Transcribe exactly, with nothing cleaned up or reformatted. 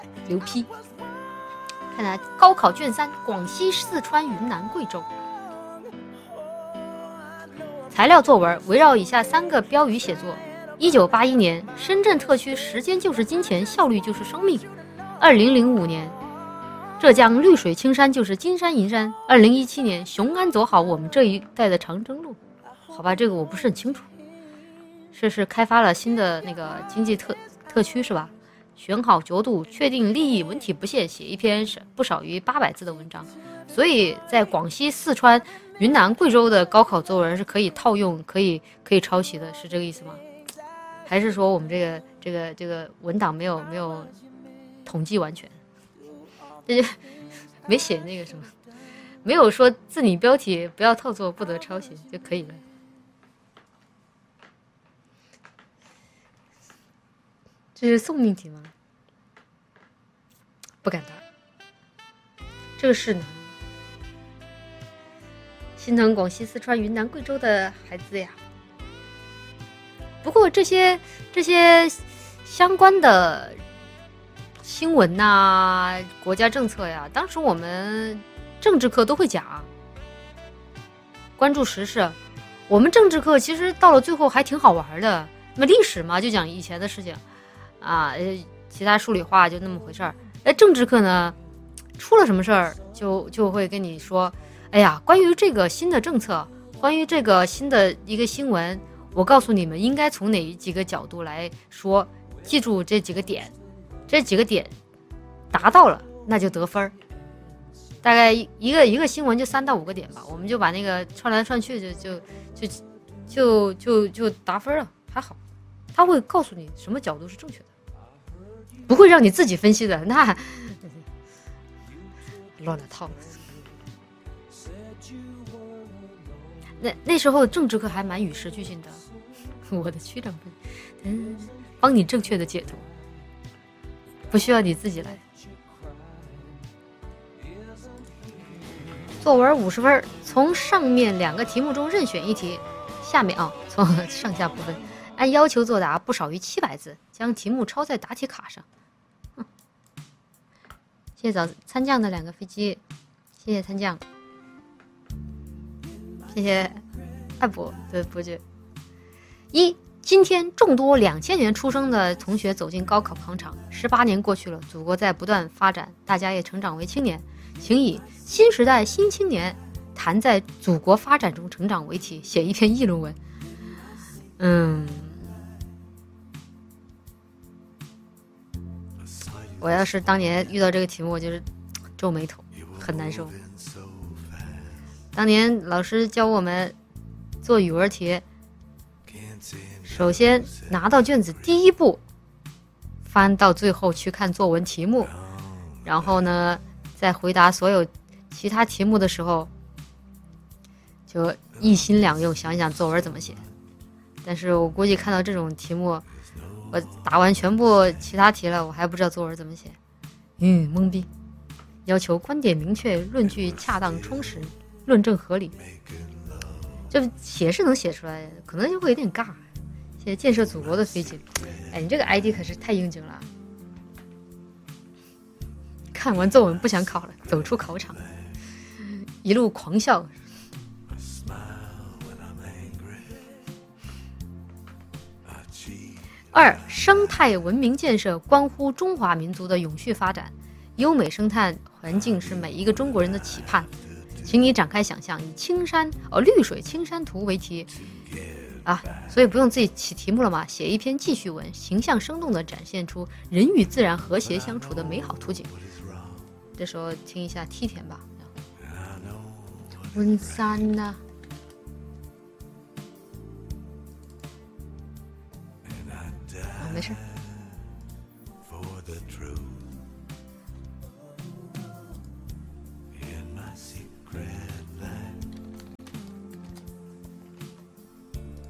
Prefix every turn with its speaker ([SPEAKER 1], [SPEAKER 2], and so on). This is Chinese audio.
[SPEAKER 1] 牛批。看来高考卷三，广西、四川、云南、贵州。材料作文围绕以下三个标语写作：一九八一年，深圳特区时间就是金钱，效率就是生命；二零零五年，浙江绿水青山就是金山银山；二零一七年，雄安走好我们这一代的长征路。好吧，这个我不是很清楚。这是开发了新的那个经济特特区是吧？选好角度，确定利益，文体不限，写一篇不少于八百字的文章。所以在广西、四川、云南、贵州的高考作文是可以套用、可以可以抄袭的，是这个意思吗？还是说我们这个这个这个文档没有没有统计完全？这就没写那个什么，没有说自拟标题不要套作，不得抄袭就可以了。这是送命题吗？不敢答。这个是呢，心疼广西、四川、云南、贵州的孩子呀。不过这些这些相关的新闻呐、啊、国家政策呀，当时我们政治课都会讲，关注时事。我们政治课其实到了最后还挺好玩的。那么历史嘛，就讲以前的事情。啊，其他数理化就那么回事儿。哎，政治课呢，出了什么事儿就就会跟你说，哎呀，关于这个新的政策，关于这个新的一个新闻，我告诉你们应该从哪几个角度来说，记住这几个点，这几个点达到了那就得分儿。大概一个一个新闻就三到五个点吧，我们就把那个串来串去就就就就就就答分了，还好，他会告诉你什么角度是正确的。不会让你自己分析的，那乱了套。那那时候政治课还蛮与时俱进的，我的区长嗯，帮你正确的解读，不需要你自己来。作文五十分，从上面两个题目中任选一题，下面啊、哦，从上下部分按要求作答，不少于七百字，将题目抄在答题卡上。谢谢早参将的两个飞机，谢谢参将，谢谢爱博的伯爵。一，今天众多两千年出生的同学走进高考考场，十八年过去了，祖国在不断发展，大家也成长为青年，请以新时代新青年谈在祖国发展中成长为题，写一篇议论文。嗯。我要是当年遇到这个题目，我就是皱眉头，很难受。当年老师教我们做语文题，首先拿到卷子第一步，翻到最后去看作文题目，然后呢，在回答所有其他题目的时候，就一心两用，想想作文怎么写。但是我估计看到这种题目，我答完全部其他题了，我还不知道作文怎么写，嗯，懵逼。要求观点明确，论据恰当充实，论证合理。这写是能写出来，可能就会有点尬。现在建设祖国的飞机，哎，你这个 I D 可是太应景了。看完作文不想考了，走出考场，一路狂笑。二，生态文明建设关乎中华民族的永续发展，优美生态环境是每一个中国人的期盼。请你展开想象，以青山哦绿水青山图为题啊，所以不用自己起题目了嘛，写一篇记叙文，形象生动地展现出人与自然和谐相处的美好图景。这时候听一下梯田吧。温山呐、啊。